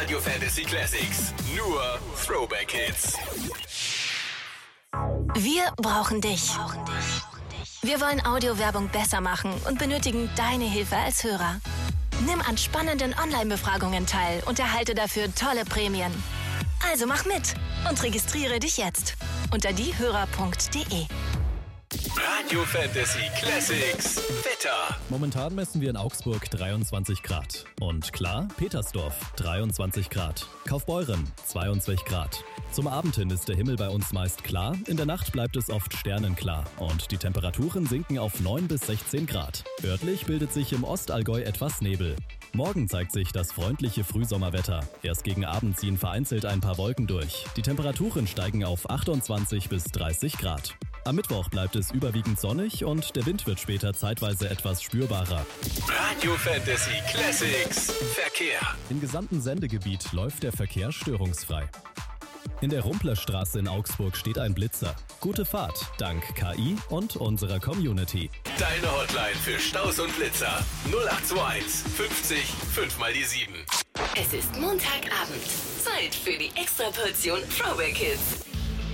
Radio Fantasy Classics. Nur Throwback Hits. Wir brauchen dich. Wir wollen Audiowerbung besser machen und benötigen deine Hilfe als Hörer. Nimm an spannenden Online-Befragungen teil und erhalte dafür tolle Prämien. Also mach mit und registriere dich jetzt unter diehörer.de. Radio Fantasy Classics Wetter. Momentan messen wir in Augsburg 23 Grad. Und klar, Petersdorf 23 Grad. Kaufbeuren 22 Grad. Zum Abend hin ist der Himmel bei uns meist klar, in der Nacht bleibt es oft sternenklar und die Temperaturen sinken auf 9 bis 16 Grad. Örtlich bildet sich im Ostallgäu etwas Nebel. Morgen zeigt sich das freundliche Frühsommerwetter. Erst gegen Abend ziehen vereinzelt ein paar Wolken durch. Die Temperaturen steigen auf 28 bis 30 Grad. Am Mittwoch bleibt es überwiegend sonnig und der Wind wird später zeitweise etwas spürbarer. Radio Fantasy Classics Verkehr. Im gesamten Sendegebiet läuft der Verkehr störungsfrei. In der Rumplerstraße in Augsburg steht ein Blitzer. Gute Fahrt, dank KI und unserer Community. Deine Hotline für Staus und Blitzer 0821 50 5 mal die 7. Es ist Montagabend. Zeit für die Extraportion Throwback Hits.